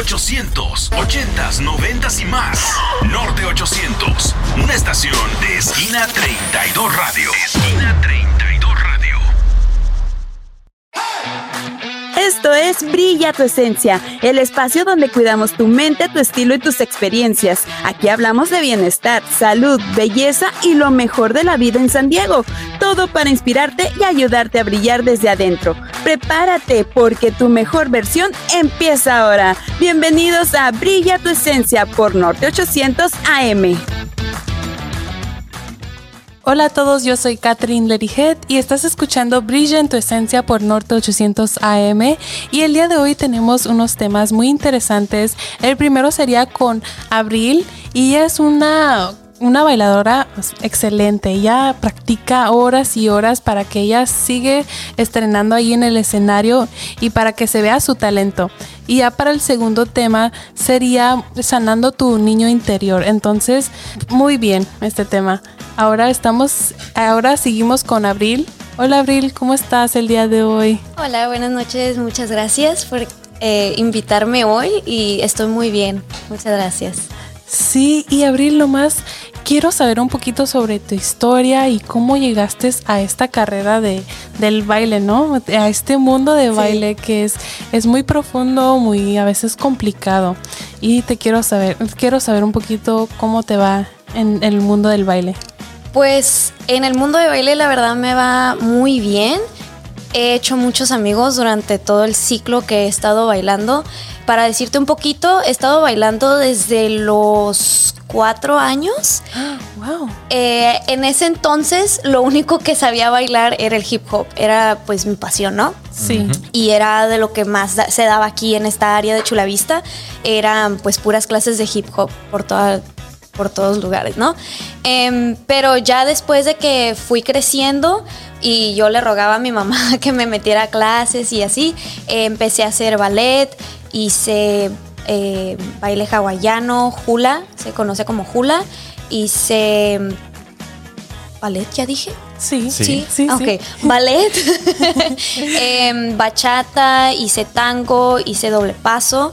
800, 80s, 90s y más. Norte 800, una estación de Esquina 32 Radio. Esquina 32 Radio. Esto es Brilla tu Esencia, el espacio donde cuidamos tu mente, tu estilo y tus experiencias. Aquí hablamos de bienestar, salud, belleza y lo mejor de la vida en San Diego. Todo para inspirarte y ayudarte a brillar desde adentro. Prepárate porque tu mejor versión empieza ahora. Bienvenidos a Brilla tu Esencia por Norte 800 AM. Hola a todos, yo soy Catherine Lerijet y estás escuchando Brilla en tu Esencia por Norte 800 AM y el día de hoy tenemos unos temas muy interesantes. El primero sería con Abril y ella es una bailadora excelente. Ella practica horas y horas para que ella siga estrenando ahí en el escenario y para que se vea su talento. Y ya para el segundo tema sería sanando tu niño interior. Entonces, muy bien este tema. Ahora seguimos con Abril. Hola Abril, ¿cómo estás el día de hoy? Hola, buenas noches. Muchas gracias por invitarme hoy y estoy muy bien. Muchas gracias. Sí, y Abril, nomás quiero saber un poquito sobre tu historia y cómo llegaste a esta carrera del baile, ¿no? A este mundo de baile que es muy profundo, muy a veces complicado. Y quiero saber un poquito cómo te va en el mundo del baile. Pues en el mundo de baile la verdad me va muy bien. He hecho muchos amigos durante todo el ciclo que he estado bailando. Para decirte un poquito, he estado bailando desde los 4 años. Wow. En ese entonces lo único que sabía bailar era el hip hop. Era pues mi pasión, ¿no? Sí. Y era de lo que más se daba aquí en esta área de Chula Vista. Eran pues puras clases de hip hop por todos lugares, ¿no? Pero ya después de que fui creciendo y yo le rogaba a mi mamá que me metiera a clases y así, empecé a hacer ballet, hice baile hawaiano, hula, se conoce como hula, hice ballet, ¿ya dije? Sí. Ok, ballet, bachata, hice tango, hice doble paso,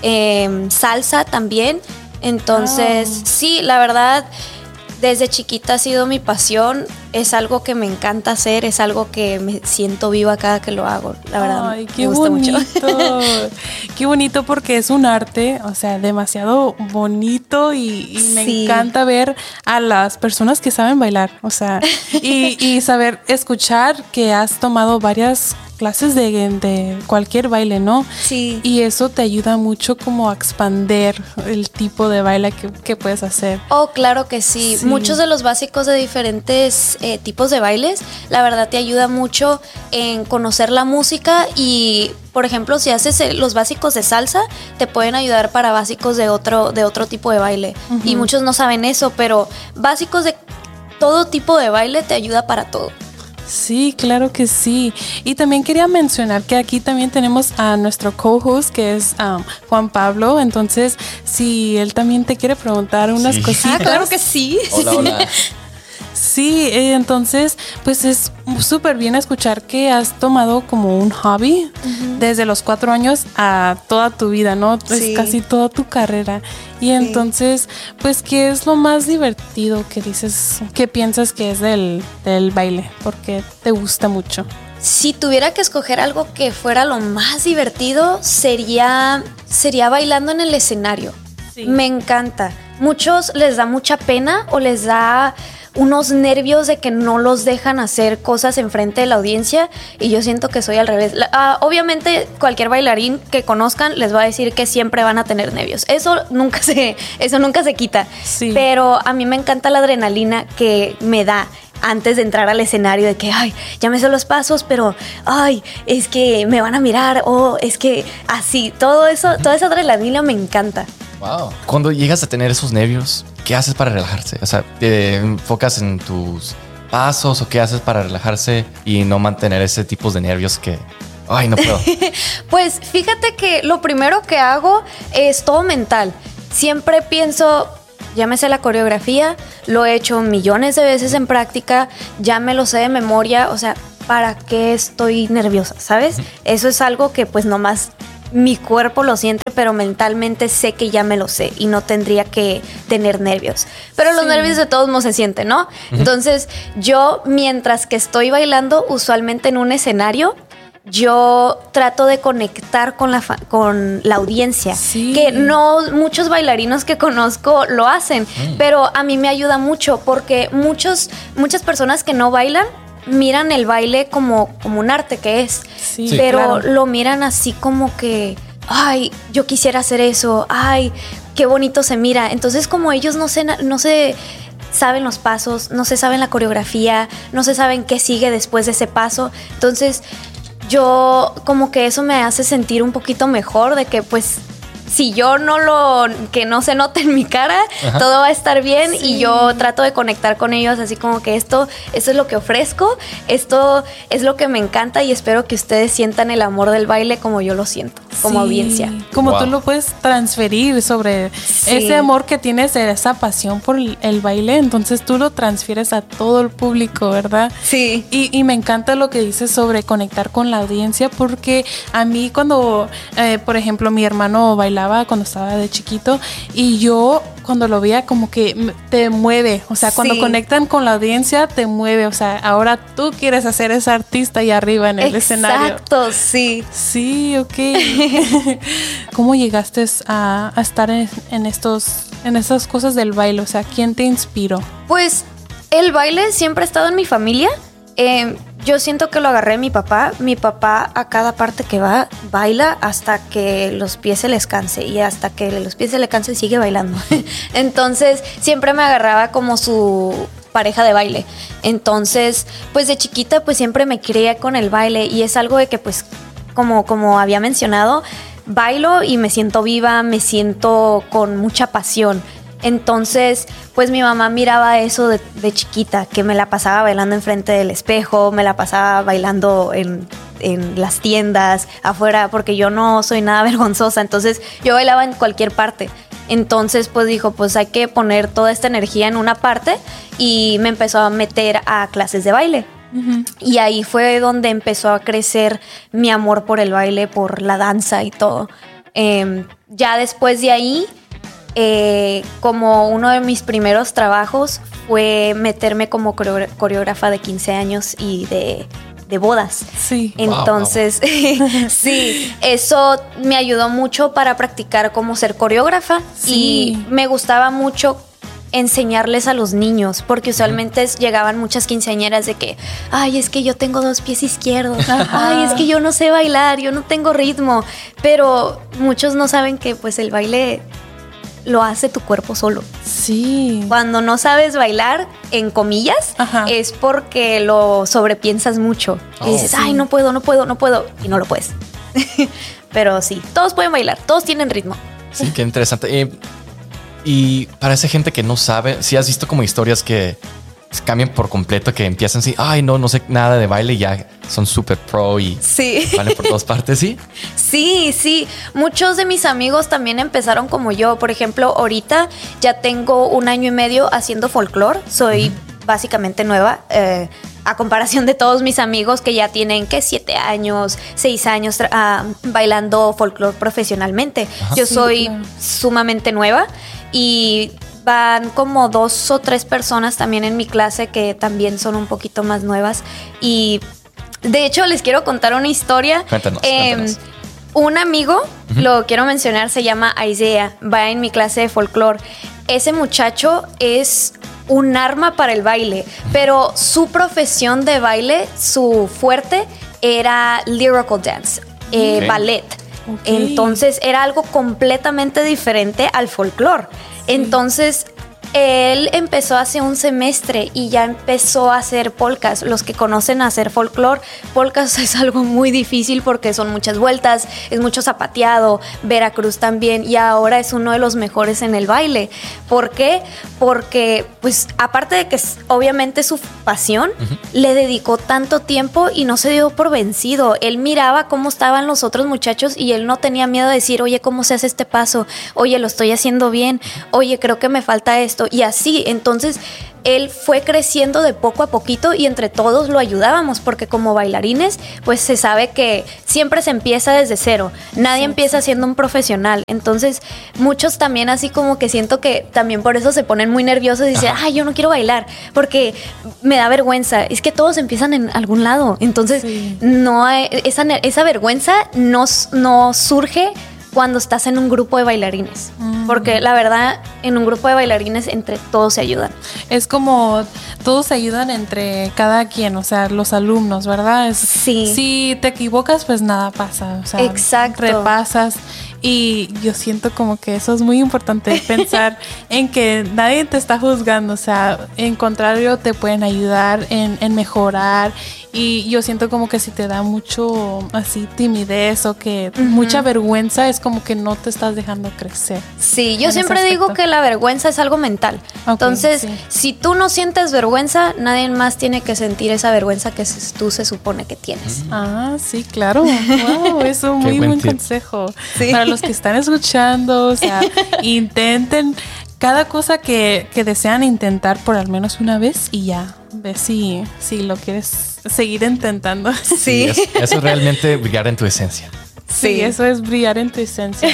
salsa también. Entonces, sí, la verdad, desde chiquita ha sido mi pasión. Es algo que me encanta hacer, es algo que me siento viva cada que lo hago. La verdad, ay, qué me gusta bonito. mucho. Qué bonito porque es un arte, o sea, demasiado bonito y me encanta ver a las personas que saben bailar, o sea, y saber escuchar que has tomado varias clases de cualquier baile, ¿no? Sí. Y eso te ayuda mucho como a expandir el tipo de baile que puedes hacer. Oh, claro que sí. Muchos de los básicos de diferentes tipos de bailes, la verdad te ayuda mucho en conocer la música y, por ejemplo, si haces los básicos de salsa, te pueden ayudar para básicos de otro tipo de baile. Uh-huh. Y muchos no saben eso, pero básicos de todo tipo de baile te ayuda para todo. Sí, claro que sí. Y también quería mencionar que aquí también tenemos a nuestro co-host que es Juan Pablo. Entonces, si él también te quiere preguntar unas cositas. Claro que sí. Hola. Sí, entonces, pues es súper bien escuchar que has tomado como un hobby desde los 4 años a toda tu vida, ¿no? Sí. Es casi toda tu carrera. Y entonces, pues, ¿qué es lo más divertido que dices, que piensas que es del baile? Porque te gusta mucho. Si tuviera que escoger algo que fuera lo más divertido, sería bailando en el escenario. Sí. Me encanta. Muchos les da mucha pena o les da unos nervios de que no los dejan hacer cosas enfrente de la audiencia y yo siento que soy al revés. Obviamente cualquier bailarín que conozcan les va a decir que siempre van a tener nervios. Eso nunca se quita. Sí. Pero a mí me encanta la adrenalina que me da antes de entrar al escenario, de que, ay, ya me sé los pasos, pero, ay, es que me van a mirar, o es que así, todo eso, toda esa adrenalina me encanta. Wow. Cuando llegas a tener esos nervios, ¿qué haces para relajarse? O sea, ¿te enfocas en tus pasos o qué haces para relajarse y no mantener ese tipo de nervios que, ay, no puedo? Pues fíjate que lo primero que hago es todo mental. Siempre pienso, ya me sé la coreografía, lo he hecho millones de veces en práctica, ya me lo sé de memoria, o sea, ¿para qué estoy nerviosa? ¿Sabes? Eso es algo que pues nomás mi cuerpo lo siente, pero mentalmente sé que ya me lo sé y no tendría que tener nervios. Pero los nervios de todos modos se sienten, ¿no? Entonces, yo, mientras que estoy bailando, usualmente en un escenario, yo trato de conectar con la audiencia. Que no muchos bailarinos que conozco lo hacen, pero a mí me ayuda mucho porque muchas personas que no bailan miran el baile como un arte que es, pero lo miran así como que, ay, yo quisiera hacer eso, ay, qué bonito se mira. Entonces, como ellos no se saben los pasos, no se saben la coreografía, no se saben qué sigue después de ese paso, entonces yo como que eso me hace sentir un poquito mejor de que pues si yo que no se note en mi cara, todo va a estar bien y yo trato de conectar con ellos así como que esto es lo que ofrezco, esto es lo que me encanta y espero que ustedes sientan el amor del baile como yo lo siento, como audiencia. Como tú lo puedes transferir sobre ese amor que tienes, esa pasión por el baile, entonces tú lo transfieres a todo el público, ¿verdad? Sí. Y me encanta lo que dices sobre conectar con la audiencia porque a mí cuando, por ejemplo, mi hermano bailaba cuando estaba de chiquito y yo cuando lo veía como que te mueve, o sea, cuando conectan con la audiencia te mueve, o sea, ahora tú quieres hacer esa artista ahí arriba en el escenario. Exacto, sí. Sí, ok. ¿Cómo llegaste a estar en estas cosas del baile? O sea, ¿quién te inspiró? Pues el baile siempre ha estado en mi familia. Yo siento que lo agarré de mi papá. Mi papá a cada parte que va, baila hasta que los pies se les canse. Y hasta que los pies se le canse sigue bailando. Entonces siempre me agarraba como su pareja de baile. Entonces, pues de chiquita pues siempre me crié con el baile. Y es algo de que pues como había mencionado, bailo y me siento viva, me siento con mucha pasión. Entonces, pues mi mamá miraba eso de chiquita, que me la pasaba bailando enfrente del espejo, me la pasaba bailando en las tiendas, afuera, porque yo no soy nada vergonzosa, entonces yo bailaba en cualquier parte. Entonces, pues dijo, pues hay que poner toda esta energía en una parte y me empezó a meter a clases de baile. Y ahí fue donde empezó a crecer mi amor por el baile, por la danza y todo. Ya después de ahí, como uno de mis primeros trabajos fue meterme como coreógrafa de 15 años y de bodas. Sí. Entonces, sí, eso me ayudó mucho para practicar cómo ser coreógrafa y me gustaba mucho enseñarles a los niños, porque usualmente llegaban muchas quinceañeras de que, ay, es que yo tengo 2 pies izquierdos, ay, es que yo no sé bailar, yo no tengo ritmo, pero muchos no saben que pues el baile lo hace tu cuerpo solo. Sí. Cuando no sabes bailar, en comillas, es porque lo sobrepiensas mucho. Y dices, ay, no puedo, y no lo puedes. Pero sí, todos pueden bailar, todos tienen ritmo. Sí, qué interesante. Y para esa gente que no sabe, ¿sí has visto como historias que cambian por completo, que empiezan así, ay, no sé nada de baile y ya son súper pro y valen por todas partes, ¿sí? Sí. Muchos de mis amigos también empezaron como yo. Por ejemplo, ahorita ya tengo 1 año y medio haciendo folclore. Soy básicamente nueva. A comparación de todos mis amigos que ya tienen 7 años, 6 años bailando folclore profesionalmente. Yo soy sumamente nueva y van como 2 o 3 personas también en mi clase que también son un poquito más nuevas. Y de hecho les quiero contar una historia. Cuéntanos. Un amigo, lo quiero mencionar, se llama Isaiah, va en mi clase de folclore. Ese muchacho es un arma para el baile, pero su profesión de baile, su fuerte era lyrical dance, ballet. Entonces era algo completamente diferente al folclore. Entonces él empezó hace un semestre y ya empezó a hacer polcas. Los que conocen hacer folclore, polcas es algo muy difícil porque son muchas vueltas, es mucho zapateado, Veracruz también, y ahora es uno de los mejores en el baile. ¿Por qué? Porque, pues, aparte de que obviamente su pasión, le dedicó tanto tiempo y no se dio por vencido. Él miraba cómo estaban los otros muchachos y él no tenía miedo de decir, oye, ¿cómo se hace este paso? Oye, lo estoy haciendo bien. Oye, creo que me falta esto. Y así, entonces él fue creciendo de poco a poquito y entre todos lo ayudábamos, porque como bailarines, pues se sabe que siempre se empieza desde cero. Nadie empieza siendo un profesional. Entonces, muchos también así como que siento que también por eso se ponen muy nerviosos y dicen, ay, yo no quiero bailar porque me da vergüenza. Es que todos empiezan en algún lado. Entonces, no hay, esa vergüenza no surge cuando estás en un grupo de bailarines. Porque la verdad, en un grupo de bailarines entre todos se ayudan. Es como todos se ayudan entre cada quien, o sea, los alumnos, ¿verdad? Sí. Si te equivocas, pues nada pasa. O sea, exacto. Repasas. Y yo siento como que eso es muy importante, pensar en que nadie te está juzgando, o sea, en contrario te pueden ayudar en mejorar. Y yo siento como que si te da mucho así timidez o que mucha vergüenza, es como que no te estás dejando crecer. Sí, yo siempre digo que la vergüenza es algo mental. Okay, entonces, si tú no sientes vergüenza, nadie más tiene que sentir esa vergüenza que tú se supone que tienes. Ah, sí, claro. Wow, es un muy buen consejo. Sí. Para los que están escuchando, o sea, intenten cada cosa que desean intentar por al menos una vez y ya. Ve si lo quieres seguir intentando. Sí, eso es realmente brillar en tu esencia. Sí, eso es brillar en tu esencia.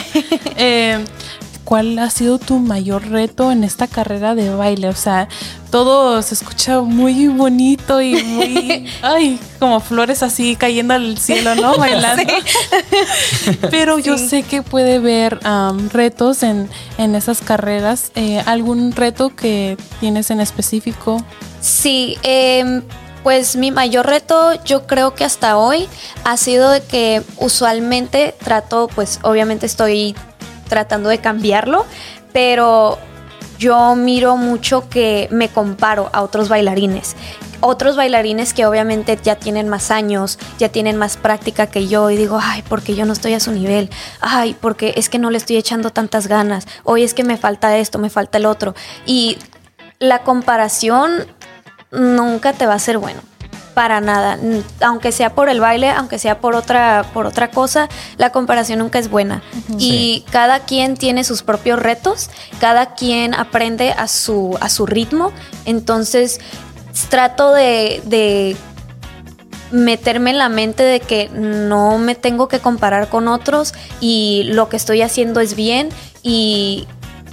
¿Cuál ha sido tu mayor reto en esta carrera de baile? O sea, todo se escucha muy bonito y muy, como flores así cayendo al cielo, ¿no? Bailando. Sí. Pero yo sé que puede haber retos en esas carreras. ¿Algún reto que tienes en específico? Sí, pues mi mayor reto, yo creo que hasta hoy, ha sido de que usualmente trato, pues obviamente estoy tratando de cambiarlo, pero yo miro mucho que me comparo a otros bailarines que obviamente ya tienen más años, ya tienen más práctica que yo, y digo, ay, porque yo no estoy a su nivel, ay, porque es que no le estoy echando tantas ganas, hoy es que me falta esto, me falta el otro, y la comparación nunca te va a ser bueno. Para nada, aunque sea por el baile, aunque sea por otra cosa, la comparación nunca es buena. Y cada quien tiene sus propios retos, cada quien aprende a su ritmo. Entonces trato de meterme en la mente de que no me tengo que comparar con otros y lo que estoy haciendo es bien y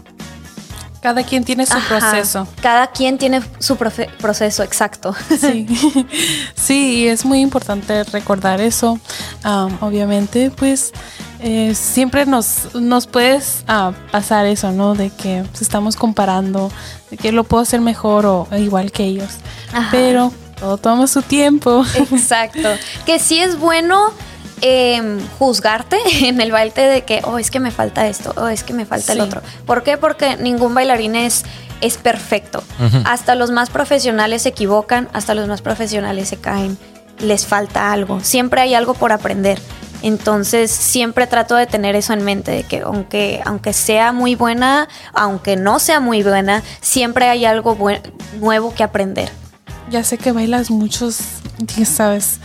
cada quien tiene su proceso. Cada quien tiene su proceso, exacto. Sí. Sí, y es muy importante recordar eso. Obviamente, pues siempre nos puedes pasar eso, ¿no? De que estamos comparando, de que lo puedo hacer mejor o igual que ellos. Ajá. Pero todo toma su tiempo. Exacto. Que sí es bueno juzgarte en el baile de que, es que me falta esto, es que me falta el otro. ¿Por qué? Porque ningún bailarín es perfecto. Hasta los más profesionales se equivocan, hasta los más profesionales se caen, les falta algo. Siempre hay algo por aprender. Entonces siempre trato de tener eso en mente, de que aunque sea muy buena, aunque no sea muy buena, siempre hay algo nuevo que aprender. Ya sé que bailas muchos, sabes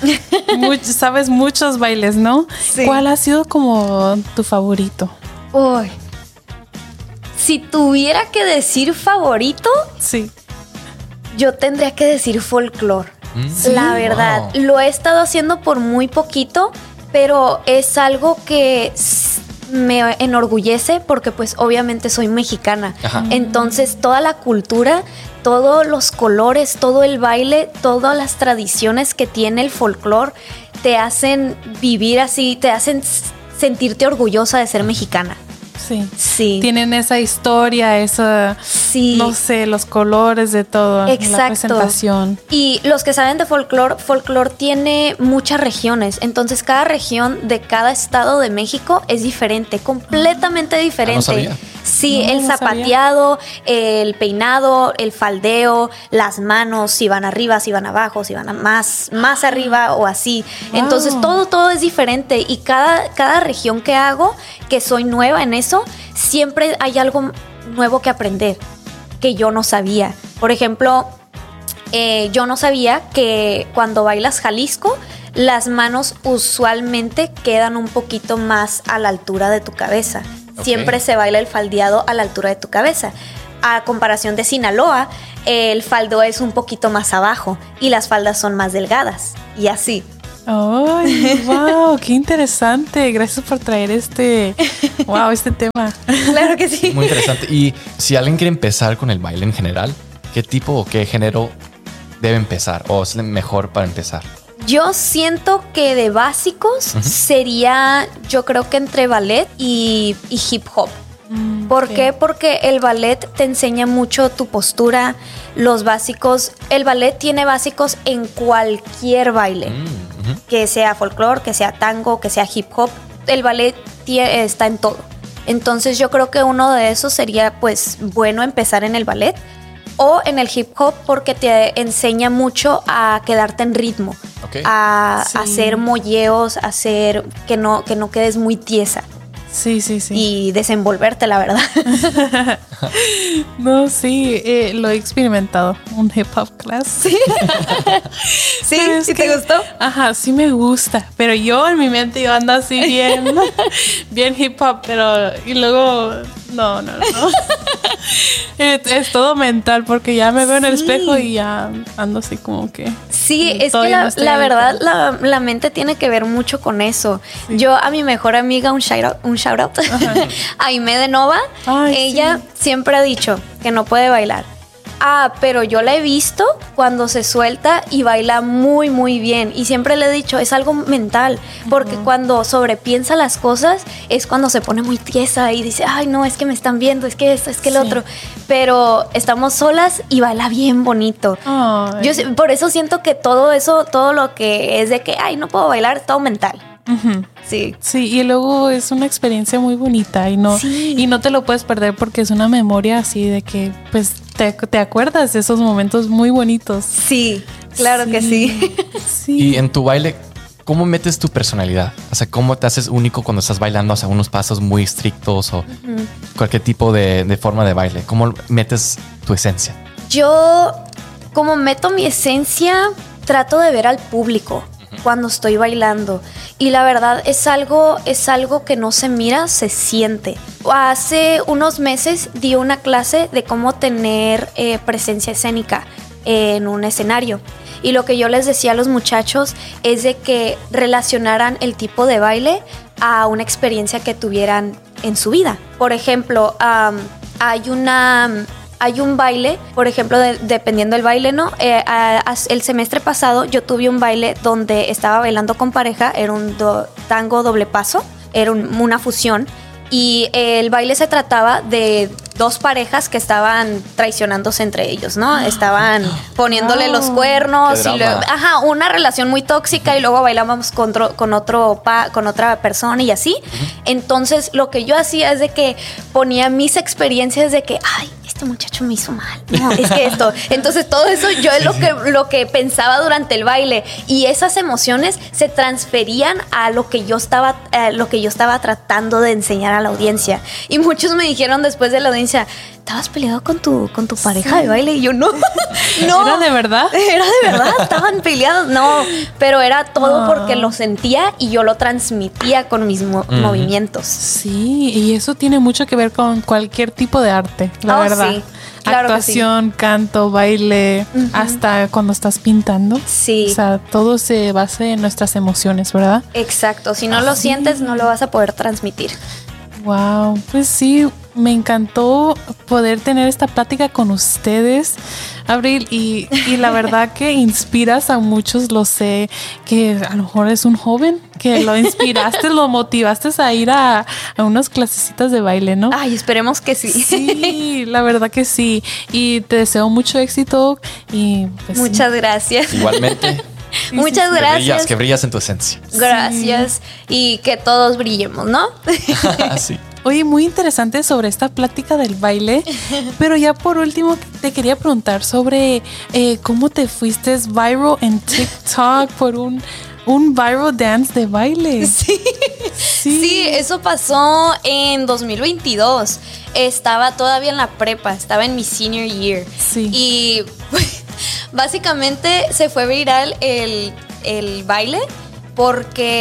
muchos bailes, ¿no? Sí. ¿Cuál ha sido como tu favorito? Uy, si tuviera que decir favorito, sí, yo tendría que decir folclore. ¿Sí? La verdad, lo he estado haciendo por muy poquito, pero es algo que me enorgullece porque pues obviamente soy mexicana. Ajá. Entonces toda la cultura, todos los colores, todo el baile, todas las tradiciones que tiene el folclore te hacen vivir así, te hacen sentirte orgullosa de ser mexicana. Sí. Tienen esa historia, esa, no sé, los colores de todo. Exacto. La presentación. Y los que saben de folclore tiene muchas regiones. Entonces, cada región de cada estado de México es diferente, completamente diferente. No sabía. Sí, el zapateado, el peinado, el faldeo, las manos, si van arriba, si van abajo, si van más arriba o así. Wow. Entonces todo es diferente y cada región que hago, que soy nueva en eso, siempre hay algo nuevo que aprender que yo no sabía. Por ejemplo, yo no sabía que cuando bailas Jalisco, las manos usualmente quedan un poquito más a la altura de tu cabeza. Okay. Siempre se baila el faldeado a la altura de tu cabeza. a comparación de Sinaloa, el faldo es un poquito más abajo y las faldas son más delgadas y así. ¡Ay, wow! ¡Qué interesante! Gracias por traer este tema. Claro que sí. Muy interesante. Y si alguien quiere empezar con el baile en general, ¿qué tipo o qué género debe empezar? ¿O es mejor para empezar? Yo siento que de básicos sería, yo creo que entre ballet y hip hop. ¿Por qué? Porque el ballet te enseña mucho tu postura, los básicos. El ballet tiene básicos en cualquier baile, que sea folclore, que sea tango, que sea hip hop. El ballet está en todo. Entonces yo creo que uno de esos sería pues bueno empezar en el ballet o en el hip hop porque te enseña mucho a quedarte en ritmo, a hacer molleos, a hacer que no quedes muy tiesa. Sí. Y desenvolverte, la verdad. No, sí, lo he experimentado. Un hip hop class. Sí. ¿Sí te gustó? Ajá, sí me gusta. Pero yo en mi mente yo ando así bien hip hop, pero y luego no. Es todo mental porque ya me veo en el espejo y ya ando así como que... Sí, es que la verdad la mente tiene que ver mucho con eso. Sí. Yo a mi mejor amiga, un shout out, a Aime de Nova, ella siempre ha dicho que no puede bailar. Pero yo la he visto cuando se suelta y baila muy, muy bien. Y siempre le he dicho, es algo mental. Porque cuando sobrepiensa las cosas, es cuando se pone muy tiesa y dice, ay, no, es que me están viendo, es que esto, es que el otro. Pero estamos solas y baila bien bonito. Yo por eso siento que todo eso, todo lo que es de que, ay, no puedo bailar, es todo mental. Sí, y luego es una experiencia muy bonita y no te lo puedes perder porque es una memoria así de que pues te acuerdas de esos momentos muy bonitos. Sí, claro que sí. Y en tu baile, ¿cómo metes tu personalidad? O sea, ¿cómo te haces único cuando estás bailando? O sea, unos pasos muy estrictos o cualquier tipo de forma de baile. ¿Cómo metes tu esencia? Yo, como meto mi esencia, trato de ver al público cuando estoy bailando y la verdad es algo que no se mira, se siente. Hace unos meses di una clase de cómo tener presencia escénica en un escenario y lo que yo les decía a los muchachos es de que relacionaran el tipo de baile a una experiencia que tuvieran en su vida. Por ejemplo, hay un baile, por ejemplo, dependiendo del baile, ¿no? El semestre pasado yo tuve un baile donde estaba bailando con pareja, era un tango doble paso, era una fusión. Y el baile se trataba de dos parejas que estaban traicionándose entre ellos, ¿no? Estaban poniéndole los cuernos y luego, una relación muy tóxica y luego bailábamos con otra persona y así. Entonces, lo que yo hacía es de que ponía mis experiencias de que, ay, este muchacho me hizo mal. No, es que esto. Entonces, todo eso yo es lo que pensaba durante el baile y esas emociones se transferían a lo que yo estaba tratando de enseñar a la audiencia. Y muchos me dijeron después de la audiencia, ¿estabas peleado con tu pareja de baile? Y yo, no. ¿Era de verdad? Era de verdad, estaban peleados. No, pero era todo porque lo sentía y yo lo transmitía con mis movimientos. Sí, y eso tiene mucho que ver con cualquier tipo de arte, la verdad. Sí. Claro, actuación, canto, baile, hasta cuando estás pintando. Sí. O sea, todo se basa en nuestras emociones, ¿verdad? Exacto. Si no lo sientes, no lo vas a poder transmitir. Wow, pues sí, me encantó poder tener esta plática con ustedes, Abril, y la verdad que inspiras a muchos, lo sé, que a lo mejor es un joven, que lo inspiraste, lo motivaste a ir a unas clasecitas de baile, ¿no? Ay, esperemos que sí. Sí, la verdad que sí, y te deseo mucho éxito y pues, muchas gracias. Igualmente. Muchas gracias. Que brillas en tu esencia. Gracias. Y que todos brillemos, ¿no? Sí. Oye, muy interesante sobre esta plática del baile, pero ya por último te quería preguntar sobre cómo te fuiste viral en TikTok por un viral dance de baile. Sí, eso pasó en 2022. Estaba todavía en la prepa, estaba en mi senior year. Sí. Y básicamente se fue viral el baile porque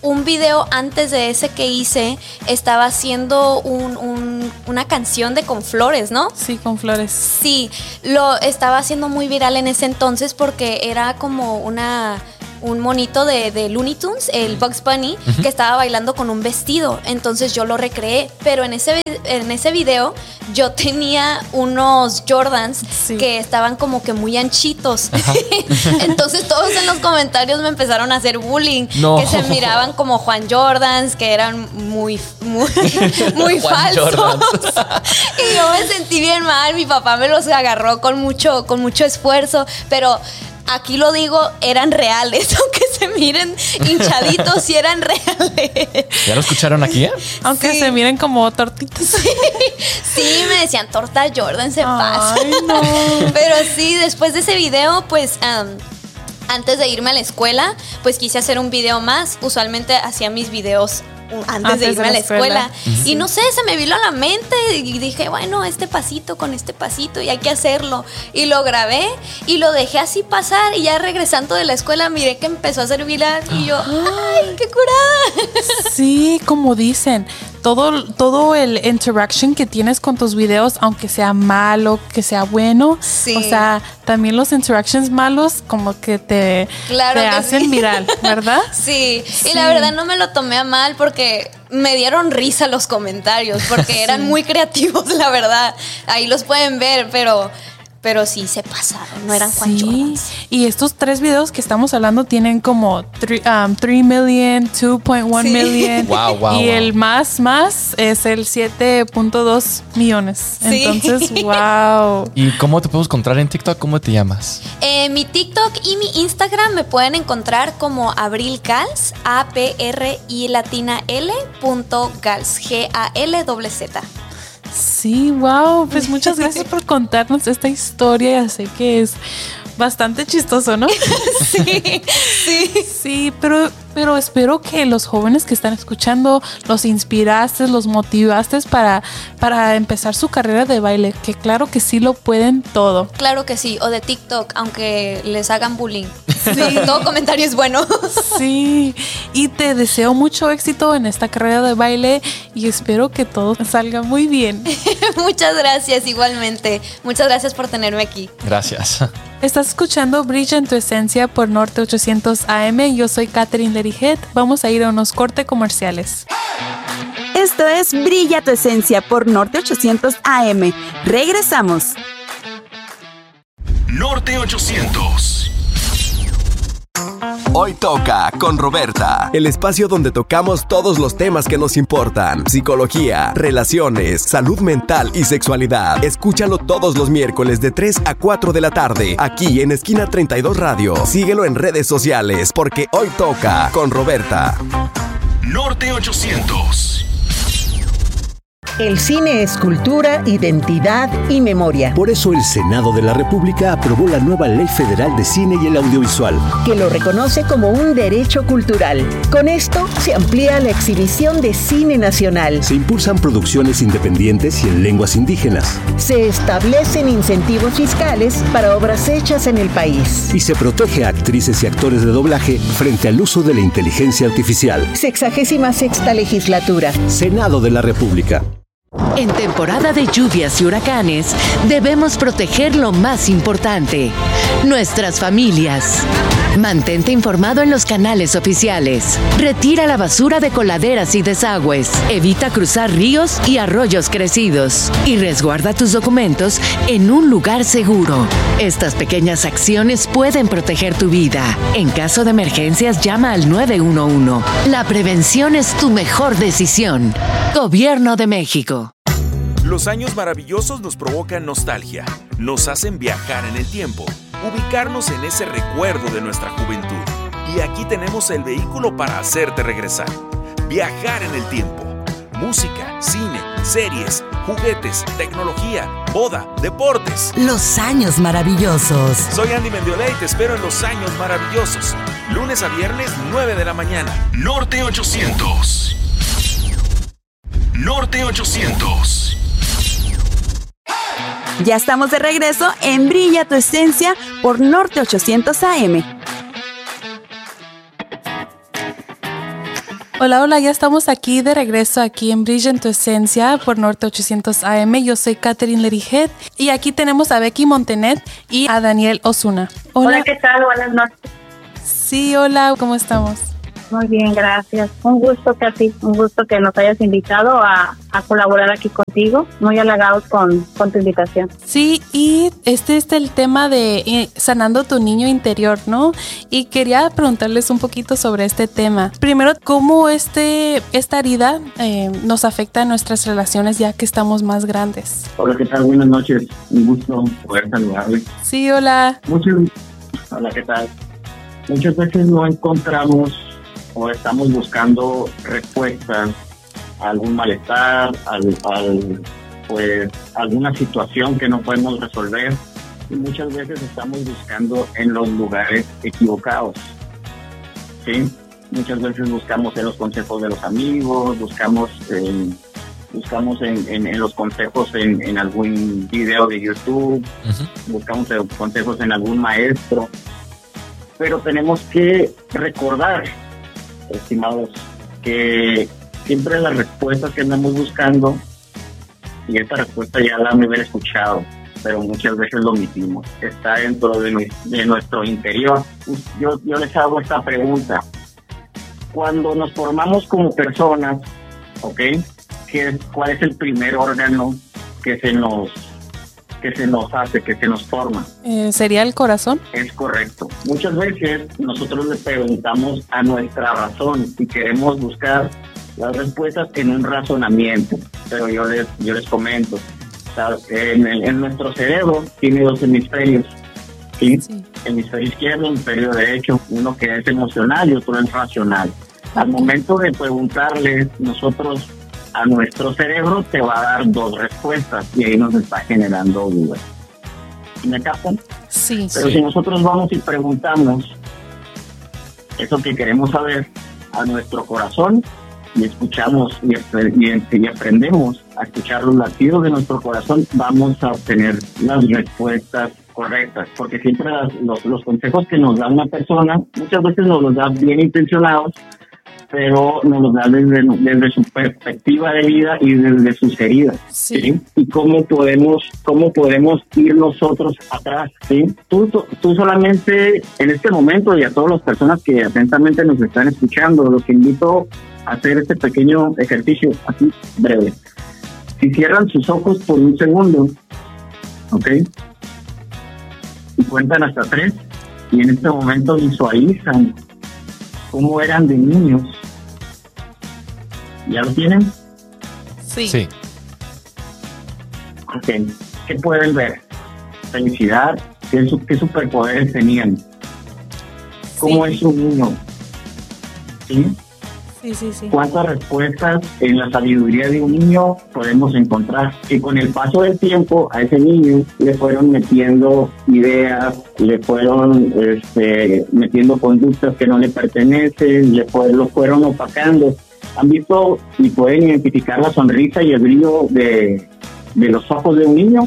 un video antes de ese que hice, estaba haciendo una canción de Con Flores, ¿no? Sí, Con Flores. Sí, lo estaba haciendo muy viral en ese entonces porque era como un monito de Looney Tunes, el Bugs Bunny, que estaba bailando con un vestido. Entonces yo lo recreé, pero en ese video yo tenía unos Jordans que estaban como que muy anchitos. Entonces todos en los comentarios me empezaron a hacer bullying, que se miraban como Juan Jordans, que eran muy falsos. Y yo me sentí bien mal. Mi papá me los agarró con mucho esfuerzo, pero aquí lo digo, eran reales, aunque se miren hinchaditos, sí eran reales. ¿Ya lo escucharon aquí? Aunque se miren como tortitas. Sí, me decían torta Jordan, se pasa. No. Pero sí, después de ese video, pues antes de irme a la escuela, pues quise hacer un video más. Usualmente hacía mis videos antes de irme a la escuela. Y no sé, se me vino a la mente y dije, bueno, este pasito con este pasito y hay que hacerlo. Y lo grabé y lo dejé así pasar y ya regresando de la escuela miré que empezó a ser viral y yo, ¡ay, qué curada! Sí, como dicen, todo el interaction que tienes con tus videos, aunque sea malo, que sea bueno, o sea, también los interactions malos como que te hacen viral, ¿verdad? Sí, y la verdad no me lo tomé a mal porque me dieron risa los comentarios, porque eran muy creativos, la verdad. Ahí los pueden ver, pero sí se pasaron, no eran Juan Jordans. Y estos 3 videos que estamos hablando tienen como 3 million, 2.1 million. Wow, y el más es el 7.2 millones. Sí. Entonces, wow. ¿Y cómo te podemos encontrar en TikTok? ¿Cómo te llamas? Mi TikTok y mi Instagram me pueden encontrar como Abril Gals, APRILatina.L.Gals, GALZZ. Sí, wow, pues muchas gracias por contarnos esta historia. Ya sé que es bastante chistoso, ¿no? Sí, pero espero que los jóvenes que están escuchando los inspiraste, los motivaste para empezar su carrera de baile, que claro que sí lo pueden todo. Claro que sí, o de TikTok, aunque les hagan bullying. Sí, todo comentario es bueno. Sí, y te deseo mucho éxito en esta carrera de baile y espero que todo salga muy bien. Muchas gracias, igualmente. Muchas gracias por tenerme aquí. Gracias. Estás escuchando Brilla en tu Esencia por Norte 800 AM. Yo soy Catherine Lerijet. Vamos a ir a unos cortes comerciales. Esto es Brilla tu Esencia por Norte 800 AM. Regresamos. Norte 800. Hoy toca con Roberta, el espacio donde tocamos todos los temas que nos importan: psicología, relaciones, salud mental y sexualidad. Escúchalo todos los miércoles de 3 a 4 de la tarde, aquí en Esquina 32 Radio. Síguelo en redes sociales porque hoy toca con Roberta. Norte 800. El cine es cultura, identidad y memoria. Por eso el Senado de la República aprobó la nueva Ley Federal de Cine y el Audiovisual, que lo reconoce como un derecho cultural. Con esto se amplía la exhibición de cine nacional. Se impulsan producciones independientes y en lenguas indígenas. Se establecen incentivos fiscales para obras hechas en el país. Y se protege a actrices y actores de doblaje frente al uso de la inteligencia artificial. 66ª legislatura. Senado de la República. En temporada de lluvias y huracanes, debemos proteger lo más importante: nuestras familias. Mantente informado en los canales oficiales. Retira la basura de coladeras y desagües. Evita cruzar ríos y arroyos crecidos. Y resguarda tus documentos en un lugar seguro. Estas pequeñas acciones pueden proteger tu vida. En caso de emergencias, llama al 911. La prevención es tu mejor decisión. Gobierno de México. Los años maravillosos nos provocan nostalgia, nos hacen viajar en el tiempo, ubicarnos en ese recuerdo de nuestra juventud. Y aquí tenemos el vehículo para hacerte regresar. Viajar en el tiempo. Música, cine, series, juguetes, tecnología, moda, deportes. Los años maravillosos. Soy Andy Mendiola y te espero en Los Años Maravillosos. Lunes a viernes, 9 de la mañana. Norte 800. Norte 800. Ya estamos de regreso en Brilla tu Esencia por Norte 800 AM. Hola, ya estamos aquí de regreso aquí en Brilla en tu Esencia por Norte 800 AM. Yo soy Catherine Lerijet y aquí tenemos a Becky Montanet y a Daniel Osuna. Hola, ¿qué tal? Buenas noches. Sí, hola, ¿cómo estamos? Muy bien, gracias. Un gusto, Katy, un gusto que nos hayas invitado a colaborar aquí contigo. Muy halagados con tu invitación. Sí, y este es el tema de sanando tu niño interior, ¿no? Y quería preguntarles un poquito sobre este tema. Primero, ¿cómo esta herida nos afecta en nuestras relaciones ya que estamos más grandes? Hola, ¿qué tal? Buenas noches. Un gusto poder saludarles. Sí, hola. Hola, ¿qué tal? Muchas veces no encontramos o estamos buscando respuestas a algún malestar, pues alguna situación que no podemos resolver, y muchas veces estamos buscando en los lugares equivocados, ¿sí? Muchas veces buscamos en los consejos de los amigos, buscamos en los consejos en algún video de YouTube, buscamos consejos en algún maestro, pero tenemos que recordar, estimados, que siempre las respuestas que andamos buscando, y esta respuesta ya la han de haber escuchado, pero muchas veces lo omitimos, está dentro de nuestro interior. Yo les hago esta pregunta: cuando nos formamos como personas, ¿ok? ¿Cuál es el primer órgano que se nos hace, que se nos forma? ¿Sería el corazón? Es correcto. Muchas veces nosotros le preguntamos a nuestra razón y queremos buscar las respuestas en un razonamiento, pero yo les comento, en nuestro cerebro tiene dos hemisferios, ¿sí? Hemisferio izquierdo, hemisferio derecho, uno que es emocional y otro es racional. Al momento de preguntarle nosotros a nuestro cerebro, te va a dar dos respuestas y ahí nos está generando dudas. ¿Me captan? Sí. Pero si nosotros vamos y preguntamos eso que queremos saber a nuestro corazón y escuchamos y aprendemos a escuchar los latidos de nuestro corazón, vamos a obtener las respuestas correctas, porque siempre los consejos que nos da una persona muchas veces nos los da bien intencionados, pero nos los da desde su perspectiva de vida y desde sus heridas, ¿sí? Y cómo podemos ir nosotros atrás, ¿sí? Tú solamente en este momento, y a todas las personas que atentamente nos están escuchando, los invito a hacer este pequeño ejercicio así breve. Si cierran sus ojos por un segundo, ¿ok? Y cuentan hasta 3, y en este momento visualizan cómo eran de niños. ¿Ya lo tienen? Sí. Ok. ¿Qué pueden ver? Felicidad. ¿Qué superpoderes tenían? ¿Cómo es un niño? ¿Sí? Sí. ¿Cuántas respuestas en la sabiduría de un niño podemos encontrar? Que con el paso del tiempo a ese niño le fueron metiendo ideas, le fueron metiendo conductas que no le pertenecen, lo fueron opacando. ¿Han visto y pueden identificar la sonrisa y el brillo de los ojos de un niño?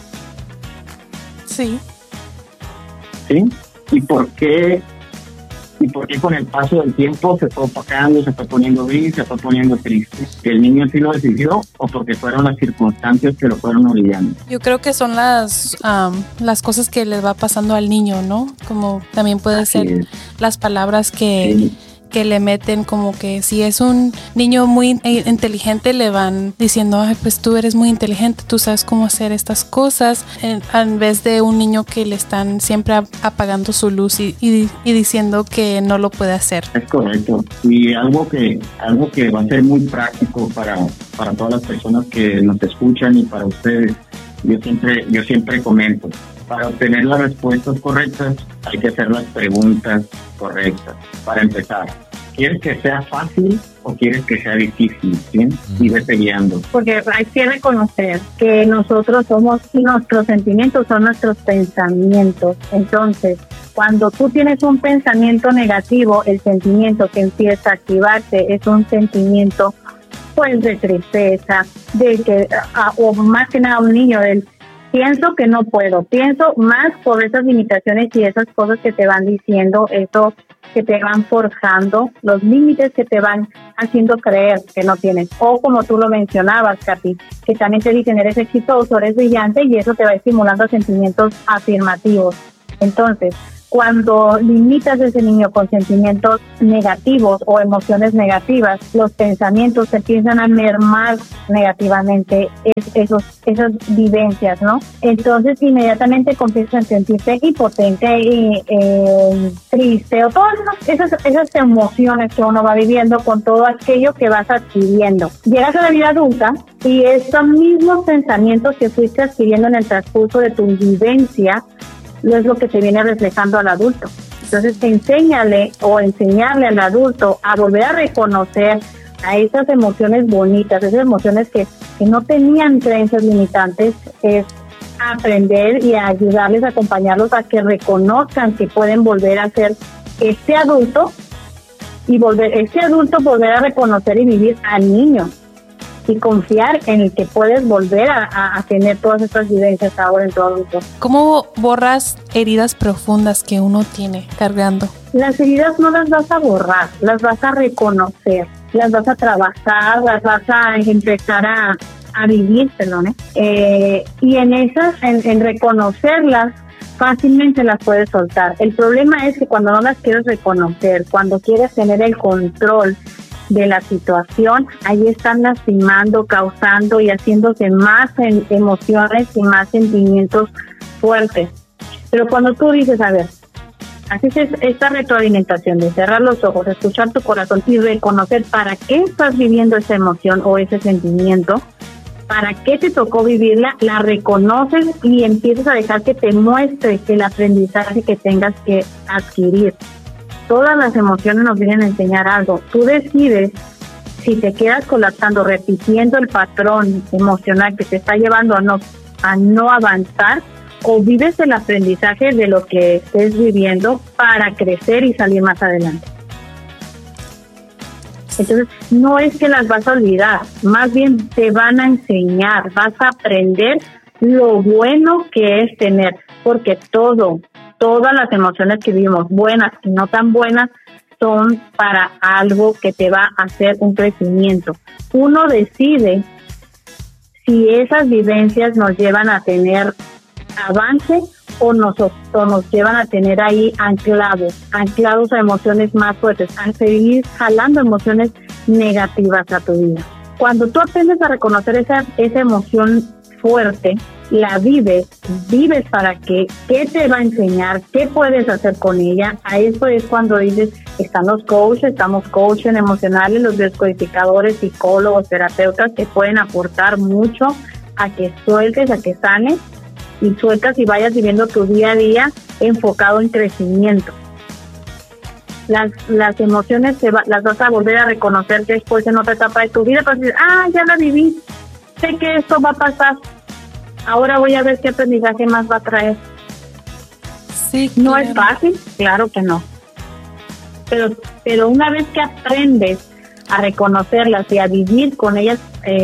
Sí. ¿Sí? ¿Y por qué con el paso del tiempo se fue opacando, se fue poniendo gris, se fue poniendo triste? ¿Que el niño sí lo decidió o porque fueron las circunstancias que lo fueron orillando? Yo creo que son las cosas que le va pasando al niño, ¿no? Como también puede ser las palabras que le meten, como que si es un niño muy inteligente le van diciendo, ay, pues tú eres muy inteligente, tú sabes cómo hacer estas cosas, en vez de un niño que le están siempre apagando su luz y diciendo que no lo puede hacer. Es correcto. Y algo que va a ser muy práctico para todas las personas que nos escuchan y para ustedes, yo siempre comento, para obtener las respuestas correctas hay que hacer las preguntas correctas. Para empezar, ¿quieres que sea fácil o quieres que sea difícil? ¿Sí? Y vete guiando. Porque hay que reconocer que nosotros somos, nuestros sentimientos son nuestros pensamientos. Entonces, cuando tú tienes un pensamiento negativo, el sentimiento que empieza a activarse es un sentimiento pues de tristeza, de que, o más que nada un niño, pienso que no puedo, pienso más por esas limitaciones y esas cosas que te van diciendo, eso que te van forjando, los límites que te van haciendo creer que no tienes. O como tú lo mencionabas, Katy, que también te dicen eres exitoso, eres brillante y eso te va estimulando sentimientos afirmativos. Entonces, cuando limitas a ese niño con sentimientos negativos o emociones negativas, los pensamientos se empiezan a mermar negativamente esas vivencias, ¿no? Entonces, inmediatamente comienzas a sentirte impotente, triste, o todas esas emociones que uno va viviendo con todo aquello que vas adquiriendo. Llegas a la vida adulta y esos mismos pensamientos que fuiste adquiriendo en el transcurso de tu vivencia no es lo que te viene reflejando al adulto. Entonces, enséñale o enseñarle al adulto a volver a reconocer a esas emociones bonitas, esas emociones que no tenían creencias limitantes, es aprender y ayudarles, a acompañarlos a que reconozcan que pueden volver a ser este adulto y volver a reconocer y vivir al niño y confiar en el que puedes volver a tener todas estas vivencias ahora en tu adulto. ¿Cómo borras heridas profundas que uno tiene cargando? Las heridas no las vas a borrar, las vas a reconocer, las vas a trabajar, las vas a empezar a vivir, perdón, y en reconocerlas fácilmente las puedes soltar. El problema es que cuando no las quieres reconocer, cuando quieres tener el control de la situación, ahí están lastimando, causando y haciéndose más emociones y más sentimientos fuertes. Pero cuando tú dices, a ver, haces esta retroalimentación de cerrar los ojos, escuchar tu corazón y reconocer para qué estás viviendo esa emoción o ese sentimiento, para qué te tocó vivirla, la reconoces y empiezas a dejar que te muestre el aprendizaje que tengas que adquirir. Todas las emociones nos vienen a enseñar algo. Tú decides si te quedas colapsando, repitiendo el patrón emocional que te está llevando a no avanzar, o vives el aprendizaje de lo que estés viviendo para crecer y salir más adelante. Entonces, no es que las vas a olvidar, más bien te van a enseñar, vas a aprender lo bueno que es tener, porque todas las emociones que vivimos, buenas y no tan buenas, son para algo que te va a hacer un crecimiento. Uno decide si esas vivencias nos llevan a tener avance o nos llevan a tener ahí anclados a emociones más fuertes, a seguir jalando emociones negativas a tu vida. Cuando tú aprendes a reconocer esa emoción fuerte, la vives para qué te va a enseñar, qué puedes hacer con ella. A eso es cuando dices, estamos coaches emocionales, los descodificadores, psicólogos, terapeutas, que pueden aportar mucho a que sueltes, a que sanes y sueltas y vayas viviendo tu día a día enfocado en crecimiento. Las emociones las vas a volver a reconocer después en otra etapa de tu vida, para decir, ya la viví, sé que esto va a pasar, ahora voy a ver qué aprendizaje más va a traer. Sí, no claro. Es fácil, claro que no, pero una vez que aprendes a reconocerlas y a vivir con ellas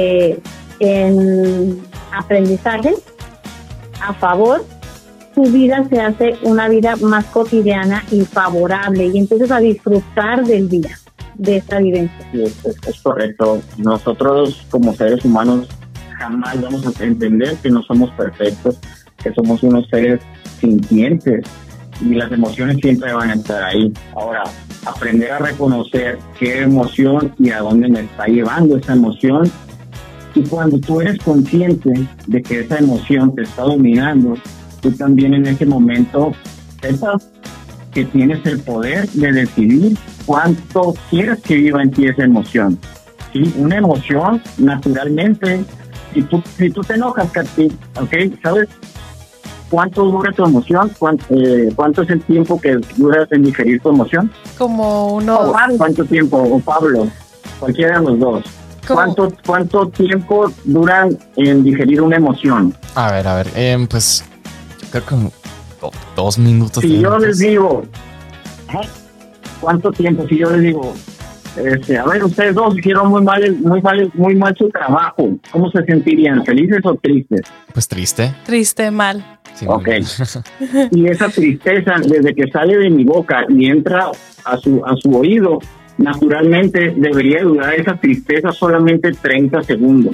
en aprendizaje a favor, tu vida se hace una vida más cotidiana y favorable, y empiezas a disfrutar del día, de esta vivencia. Sí, es correcto. Nosotros como seres humanos jamás vamos a entender que no somos perfectos, que somos unos seres sintientes y las emociones siempre van a estar ahí. Ahora, aprender a reconocer qué emoción y a dónde me está llevando esa emoción, y cuando tú eres consciente de que esa emoción te está dominando, tú también en ese momento sepas que tienes el poder de decidir cuánto quieres que viva en ti esa emoción. ¿Sí? Una emoción, naturalmente, si tú te enojas, Katy, ¿okay? ¿Sabes cuánto dura tu emoción? ¿Cuánto es el tiempo que duras en digerir tu emoción? Como uno... ¿Cuánto tiempo? O Pablo, cualquiera de los dos. ¿Cuánto tiempo duran en digerir una emoción? A ver, pues creo que 2 minutos. Si yo les digo, ¿cuánto tiempo? Si yo les digo, A ver, ustedes dos hicieron muy mal su trabajo. ¿Cómo se sentirían? ¿Felices o tristes? Pues triste. Triste, mal. Sí, ok. Y esa tristeza, desde que sale de mi boca y entra a su oído, naturalmente debería durar esa tristeza solamente 30 segundos.